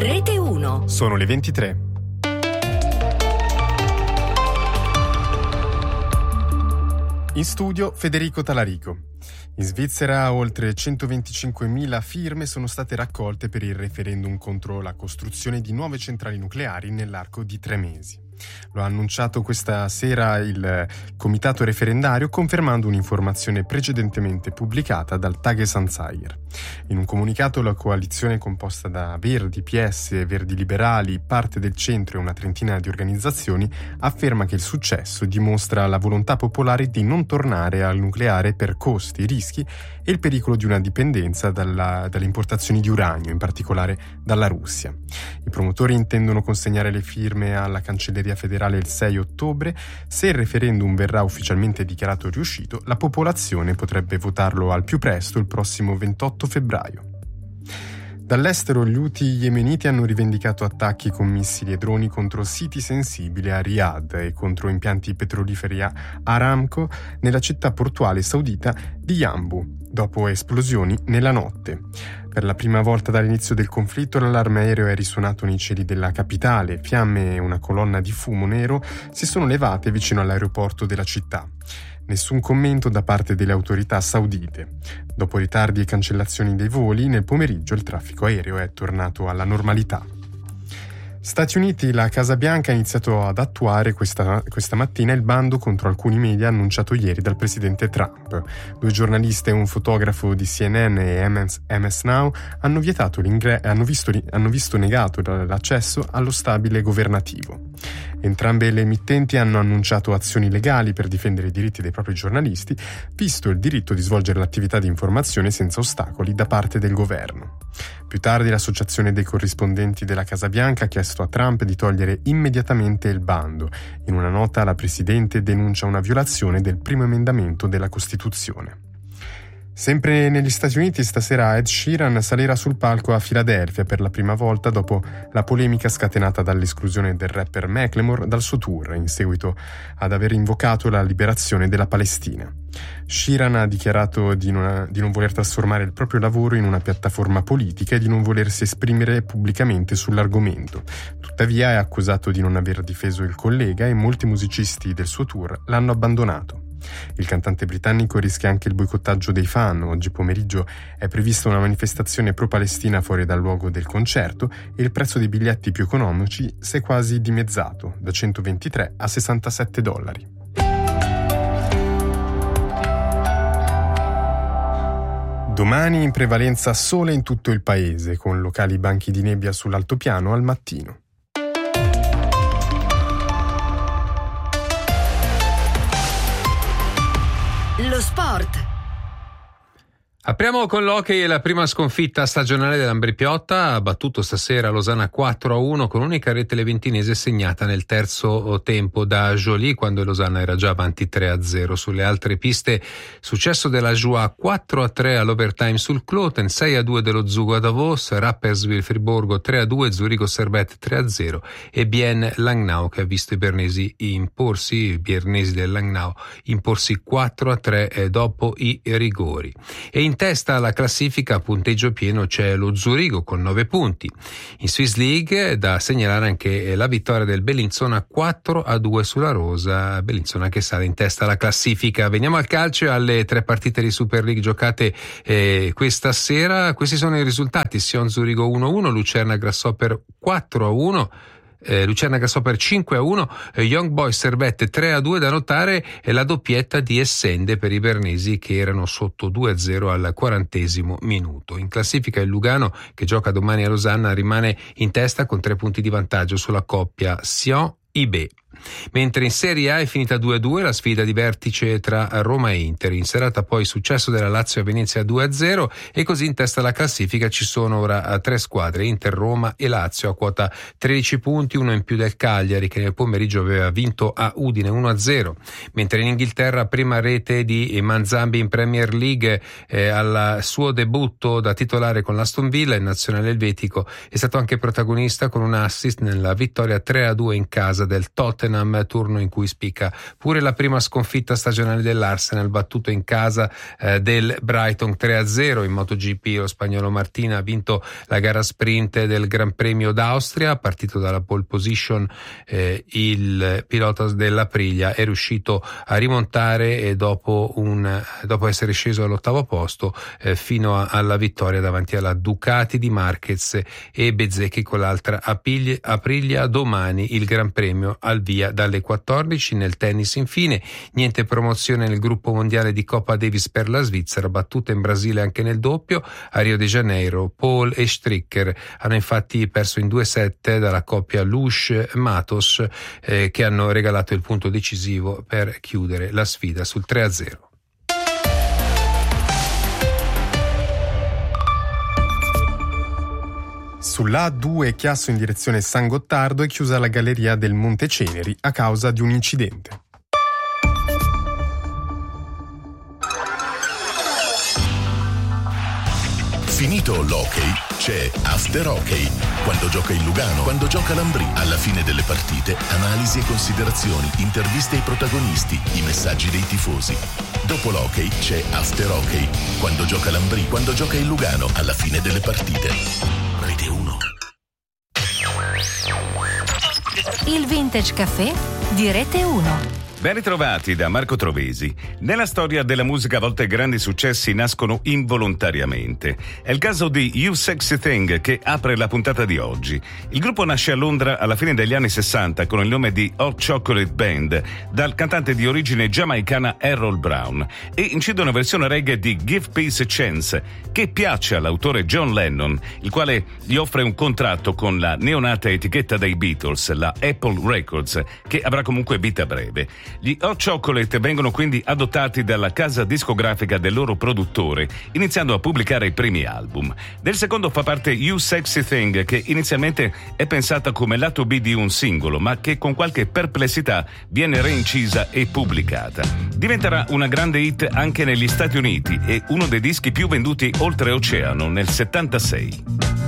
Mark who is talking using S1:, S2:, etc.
S1: Rete 1.
S2: Sono le 23. In studio Federico Talarico. In Svizzera oltre 125.000 firme sono state raccolte per il referendum contro la costruzione di nuove centrali nucleari nell'arco di 3 mesi. Lo ha annunciato questa sera il comitato referendario, confermando un'informazione precedentemente pubblicata dal Tagesanzeiger. In un comunicato la coalizione composta da Verdi, PS, Verdi Liberali, parte del centro e una trentina di organizzazioni afferma che il successo dimostra la volontà popolare di non tornare al nucleare per costi, rischi e il pericolo di una dipendenza dalle importazioni di uranio, in particolare dalla Russia. I promotori intendono consegnare le firme alla Cancelleria federale il 6 ottobre. Se il referendum verrà ufficialmente dichiarato riuscito, la popolazione potrebbe votarlo al più presto il prossimo 28 febbraio. Dall'estero gli Houthi yemeniti hanno rivendicato attacchi con missili e droni contro siti sensibili a Riyadh e contro impianti petroliferi a Aramco nella città portuale saudita di Yanbu, dopo esplosioni nella notte. Per la prima volta dall'inizio del conflitto l'allarme aereo è risuonato nei cieli della capitale. Fiamme e una colonna di fumo nero si sono levate vicino all'aeroporto della città. Nessun commento da parte delle autorità saudite. Dopo ritardi e cancellazioni dei voli, nel pomeriggio il traffico aereo è tornato alla normalità. Stati Uniti, la Casa Bianca ha iniziato ad attuare questa mattina il bando contro alcuni media annunciato ieri dal presidente Trump. 2 giornalisti e un fotografo di CNN e MS Now hanno visto negato l'accesso allo stabile governativo. Entrambe le emittenti hanno annunciato azioni legali per difendere i diritti dei propri giornalisti, visto il diritto di svolgere l'attività di informazione senza ostacoli da parte del governo. Più tardi l'Associazione dei corrispondenti della Casa Bianca ha chiesto a Trump di togliere immediatamente il bando. In una nota la Presidente denuncia una violazione del primo emendamento della Costituzione. Sempre negli Stati Uniti, stasera Ed Sheeran salirà sul palco a Filadelfia per la prima volta dopo la polemica scatenata dall'esclusione del rapper Macklemore dal suo tour, in seguito ad aver invocato la liberazione della Palestina. Sheeran ha dichiarato di non voler trasformare il proprio lavoro in una piattaforma politica e di non volersi esprimere pubblicamente sull'argomento. Tuttavia è accusato di non aver difeso il collega e molti musicisti del suo tour l'hanno abbandonato. Il cantante britannico rischia anche il boicottaggio dei fan. Oggi pomeriggio è prevista una manifestazione pro-Palestina fuori dal luogo del concerto e il prezzo dei biglietti più economici si è quasi dimezzato, da $123 a $67. Domani in prevalenza sole in tutto il paese, con locali banchi di nebbia sull'altopiano al mattino.
S1: Lo sport.
S3: Apriamo con l'hockey e la prima sconfitta stagionale dell'Ambri Piotta. Ha battuto stasera Losanna 4-1 con unica rete leventinese segnata nel terzo tempo da Joly, quando Losanna era già avanti 3-0. Sulle altre piste successo della Joie 4-3 all'overtime sul Kloten, 6-2 dello Zugo a Davos, Rapperswil Friburgo 3-2, Zurigo Servette 3-0 e Bienne Langnau che ha visto i bernesi del Langnau imporsi 4-3 dopo i rigori. E in testa alla classifica a punteggio pieno c'è lo Zurigo con 9 punti. In Swiss League da segnalare anche la vittoria del Bellinzona 4-2 sulla rosa, Bellinzona che sale in testa alla classifica. Veniamo al calcio e alle 3 partite di Super League giocate questa sera. Questi sono i risultati: Sion Zurigo 1-1, Lucerna Grasshopper 4-1, Lucerna Grasshopper 5-1, Young Boys Servette 3-2. Da notare è la doppietta di Essende per i bernesi che erano sotto 2-0 al 40° minuto. In classifica il Lugano, che gioca domani a Losanna, rimane in testa con 3 punti di vantaggio sulla coppia Sion-IB. Mentre in Serie A è finita 2-2 la sfida di vertice tra Roma e Inter. In serata poi successo della Lazio a Venezia 2-0 e così in testa alla classifica ci sono ora 3 squadre, Inter, Roma e Lazio a quota 13 punti, uno in più del Cagliari che nel pomeriggio aveva vinto a Udine 1-0. Mentre in Inghilterra prima rete di Manzambi in Premier League al suo debutto da titolare con l'Aston Villa, il nazionale elvetico è stato anche protagonista con un assist nella vittoria 3-2 in casa del Tottenham Tottenham, turno in cui spicca pure la prima sconfitta stagionale dell'Arsenal, battuto in casa del Brighton 3-0. In MotoGP lo spagnolo Martin ha vinto la gara sprint del Gran Premio d'Austria, partito dalla pole position. Il pilota dell'Aprilia è riuscito a rimontare e dopo essere sceso all'8° posto fino alla vittoria davanti alla Ducati di Marquez e Bezzecchi con l'altra Aprilia. Domani il Gran Premio al via dalle 14. Nel tennis infine niente promozione nel gruppo mondiale di Coppa Davis per la Svizzera, battuta in Brasile anche nel doppio. A Rio de Janeiro Paul e Stricker hanno infatti perso in 2-7 dalla coppia Lush-Matos che hanno regalato il punto decisivo per chiudere la sfida sul 3-0.
S2: Sulla A2 Chiasso in direzione San Gottardo è chiusa la galleria del Monte Ceneri a causa di un incidente.
S4: Finito l'hockey, c'è After Hockey. Quando gioca il Lugano, quando gioca l'Ambrì. Alla fine delle partite, analisi e considerazioni, interviste ai protagonisti, i messaggi dei tifosi. Dopo l'hockey c'è After Hockey. Quando gioca l'Ambrì, quando gioca il Lugano. Alla fine delle partite. Rete 1.
S1: Il Vintage Caffè di Rete 1.
S5: Ben ritrovati da Marco Trovesi. Nella storia della musica a volte grandi successi nascono involontariamente. È il caso di You Sexy Thing che apre la puntata di oggi. Il gruppo nasce a Londra alla fine degli anni 60 con il nome di Hot Chocolate Band dal cantante di origine giamaicana Errol Brown e incide una versione reggae di Give Peace a Chance che piace all'autore John Lennon, il quale gli offre un contratto con la neonata etichetta dei Beatles, la Apple Records, che avrà comunque vita breve. Gli Hot Chocolate vengono quindi adottati dalla casa discografica del loro produttore, iniziando a pubblicare i primi album. Del secondo fa parte You Sexy Thing, che inizialmente è pensata come lato B di un singolo, ma che con qualche perplessità viene reincisa e pubblicata. Diventerà una grande hit anche negli Stati Uniti e uno dei dischi più venduti oltreoceano nel 76.